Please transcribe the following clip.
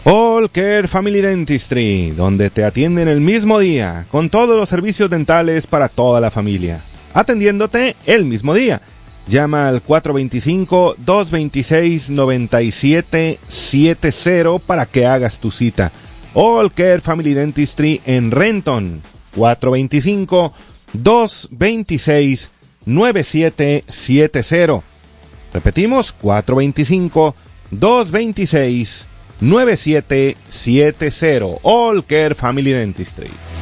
All Care Family Dentistry, donde te atienden el mismo día, con todos los servicios dentales para toda la familia, atendiéndote el mismo día. Llama al 425-226-9770 para que hagas tu cita. All Care Family Dentistry en Renton, 425-226-9770. Repetimos, 425-226-9770. All Care Family Dentistry.